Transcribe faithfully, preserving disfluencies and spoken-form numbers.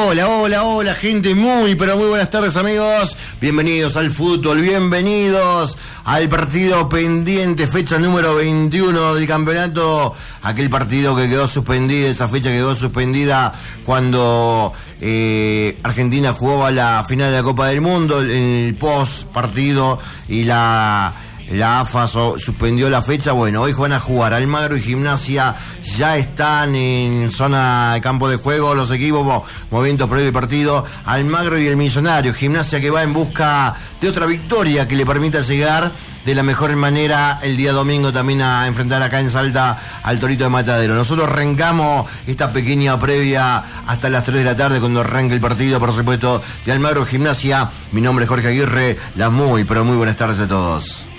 Hola, hola, hola, gente, muy, pero muy buenas tardes, amigos. Bienvenidos al fútbol, bienvenidos al partido pendiente, fecha número veintiuno del campeonato. Aquel partido que quedó suspendida, esa fecha que quedó suspendida cuando eh, Argentina jugaba la final de la Copa del Mundo, el, el post partido y la... La A F A so, suspendió la fecha. Bueno, hoy van a jugar Almagro y Gimnasia. Ya están en zona de campo de juego los equipos, bo, movimientos previo del partido. Almagro y el Millonario. Gimnasia que va en busca de otra victoria que le permita llegar de la mejor manera el día domingo también a enfrentar acá en Salta al Torito de Matadero. Nosotros arrancamos esta pequeña previa hasta las tres de la tarde cuando arranque el partido, por supuesto, de Almagro Gimnasia. Mi nombre es Jorge Aguirre. Las muy, pero muy buenas tardes a todos.